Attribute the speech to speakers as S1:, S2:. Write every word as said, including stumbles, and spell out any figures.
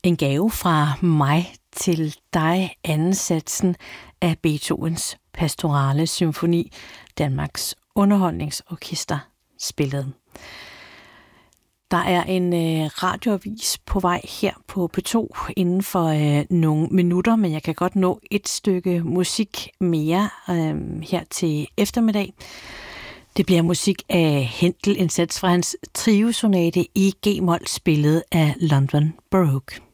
S1: En gave fra mig til dig, anden satsen af Beethovens Pastorale Symfoni, Danmarks Underholdningsorkester spillede. Der er en øh, radioavis på vej her på P to inden for øh, nogle minutter, men jeg kan godt nå et stykke musik mere øh, her til eftermiddag. Det bliver musik af Händel, en sats fra hans trio-sonate i G-mol, spillet af London Baroque.